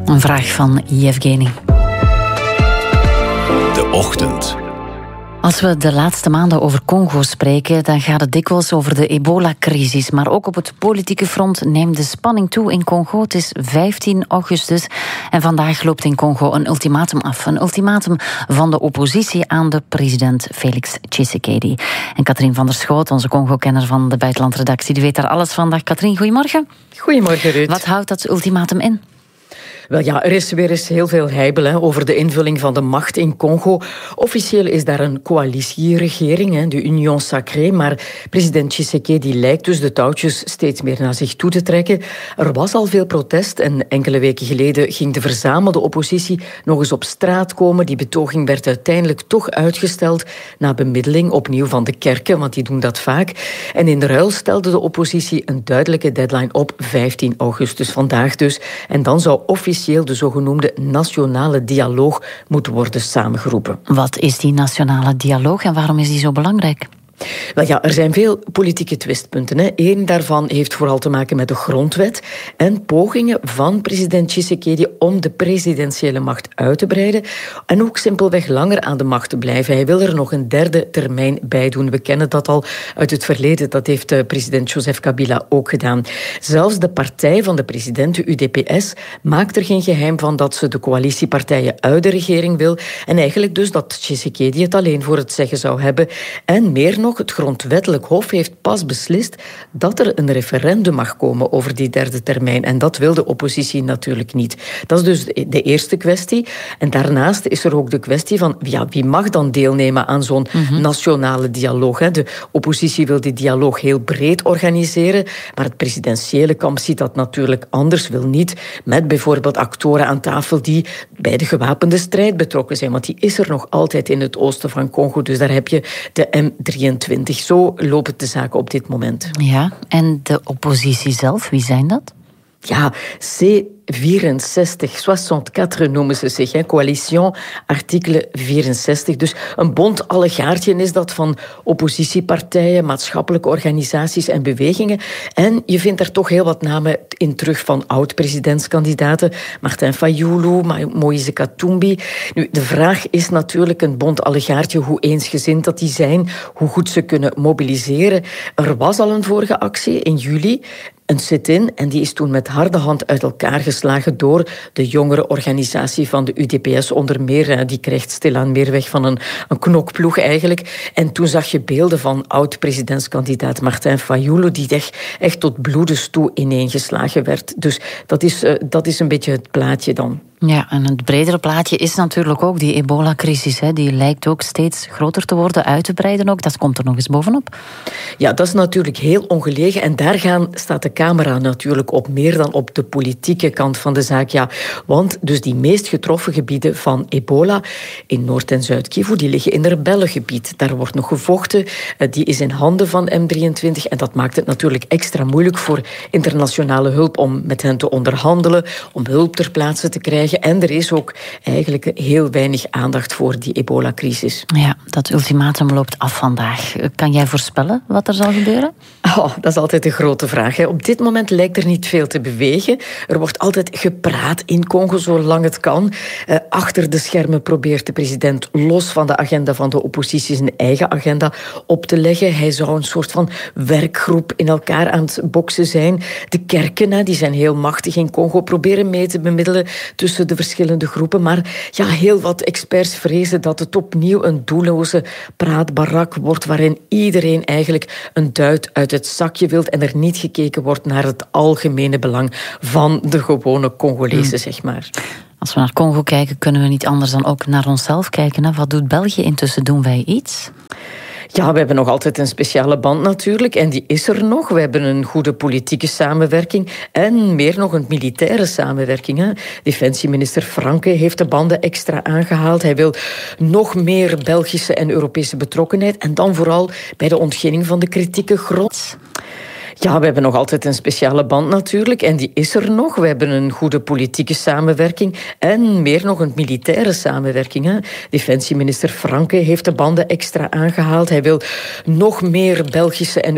Een vraag van Yevgeny. De Ochtend. Als we de laatste maanden over Congo spreken, dan gaat het dikwijls over de ebola-crisis. Maar ook op het politieke front neemt de spanning toe in Congo. Het is 15 augustus en vandaag loopt in Congo een ultimatum af. Een ultimatum van de oppositie aan de president Felix Tshisekedi. En Katrien van der Schoot, onze Congo-kenner van de buitenlandredactie, die weet daar alles van. Dag Katrien, goedemorgen. Goedemorgen, Ruud. Wat houdt dat ultimatum in? Wel ja, er is weer eens heel veel heibel over de invulling van de macht in Congo. Officieel is daar een coalitieregering, de Union Sacrée, maar president Tshisekedi lijkt dus de touwtjes steeds meer naar zich toe te trekken. Er was al veel protest en enkele weken geleden ging de verzamelde oppositie nog eens op straat komen. Die betoging werd uiteindelijk toch uitgesteld na bemiddeling opnieuw van de kerken, want die doen dat vaak. En in de ruil stelde de oppositie een duidelijke deadline op 15 augustus, vandaag dus. En dan zou officieel de zogenoemde nationale dialoog moet worden samengeroepen. Wat is die nationale dialoog en waarom is die zo belangrijk? Wel ja, er zijn veel politieke twistpunten. Eén daarvan heeft vooral te maken met de grondwet en pogingen van president Tshisekedi om de presidentiële macht uit te breiden en ook simpelweg langer aan de macht te blijven. Hij wil er nog een derde termijn bij doen. We kennen dat al uit het verleden. Dat heeft president Joseph Kabila ook gedaan. Zelfs de partij van de president, de UDPS, maakt er geen geheim van dat ze de coalitiepartijen uit de regering wil en eigenlijk dus dat Tshisekedi het alleen voor het zeggen zou hebben. En meer nog, het grondwettelijk hof heeft pas beslist dat er een referendum mag komen over die derde termijn. En dat wil de oppositie natuurlijk niet. Dat is dus de eerste kwestie. En daarnaast is er ook de kwestie van wie mag dan deelnemen aan zo'n nationale dialoog. De oppositie wil die dialoog heel breed organiseren, maar het presidentiële kamp ziet dat natuurlijk anders, wil niet met bijvoorbeeld actoren aan tafel die bij de gewapende strijd betrokken zijn. Want die is er nog altijd in het oosten van Congo. Dus daar heb je de M23. Zo lopen de zaken op dit moment. Ja, en de oppositie zelf, wie zijn dat? Ja, C64, 64 noemen ze zich, coalition, artikel 64. Dus een bond allegaartje is dat van oppositiepartijen, maatschappelijke organisaties en bewegingen. En je vindt er toch heel wat namen in terug van oud-presidentskandidaten. Martin Fayulu, Moïse Katumbi. Nu, de vraag is natuurlijk een bond allegaartje hoe eensgezind dat die zijn, hoe goed ze kunnen mobiliseren. Er was al een vorige actie in juli, een sit-in, en die is toen met harde hand uit elkaar geslagen door de jongere organisatie van de UDPS onder meer. Die krijgt stilaan meer weg van een knokploeg eigenlijk. En toen zag je beelden van oud-presidentskandidaat Martin Fayulu, die echt tot bloedens toe ineengeslagen werd. Dus dat is een beetje het plaatje dan. Ja, en het bredere plaatje is natuurlijk ook die ebola-crisis. Die lijkt ook steeds groter te worden, uit te breiden ook. Dat komt er nog eens bovenop. Ja, dat is natuurlijk heel ongelegen. En daar staat de camera natuurlijk op, meer dan op de politieke kant van de zaak. Ja, want dus die meest getroffen gebieden van ebola in Noord- en Zuid-Kivu, die liggen in rebellengebied. Daar wordt nog gevochten. Die is in handen van M23. En dat maakt het natuurlijk extra moeilijk voor internationale hulp om met hen te onderhandelen, om hulp ter plaatse te krijgen. En er is ook eigenlijk heel weinig aandacht voor die ebola-crisis. Ja, dat ultimatum loopt af vandaag. Kan jij voorspellen wat er zal gebeuren? Oh, dat is altijd een grote vraag. Op dit moment lijkt er niet veel te bewegen. Er wordt altijd gepraat in Congo zolang het kan. Achter de schermen probeert de president los van de agenda van de oppositie zijn eigen agenda op te leggen. Hij zou een soort van werkgroep in elkaar aan het boksen zijn. De kerken, die zijn heel machtig in Congo, proberen mee te bemiddelen tussen de verschillende groepen. Maar ja, heel wat experts vrezen dat het opnieuw een doelloze praatbarak wordt waarin iedereen eigenlijk een duit uit het zakje wilt en er niet gekeken wordt naar het algemene belang van de gewone Congolezen, zeg maar. Als we naar Congo kijken, kunnen we niet anders dan ook naar onszelf kijken. Wat doet België intussen? Doen wij iets? Ja, we hebben nog altijd een speciale band natuurlijk. En die is er nog. We hebben een goede politieke samenwerking. En meer nog een militaire samenwerking. Defensieminister Franke heeft de banden extra aangehaald. Hij wil nog meer Belgische en Europese betrokkenheid. En dan vooral bij de ontginning van de kritieke grond. Ja, we hebben nog altijd een speciale band natuurlijk. En die is er nog. We hebben een goede politieke samenwerking. En meer nog een militaire samenwerking. Defensieminister Franke heeft de banden extra aangehaald. Hij wil nog meer Belgische en